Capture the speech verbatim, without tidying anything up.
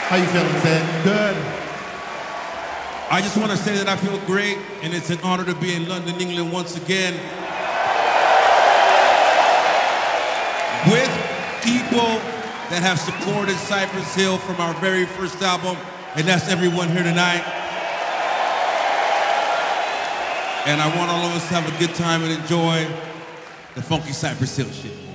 How you feeling, Sid? Good. I just want to say that I feel great, and it's an honor to be in London, England once again with people that have supported Cypress Hill from our very first album, and that's everyone here tonight. And I want all of us to have a good time and enjoy the funky Cypress Hill shit.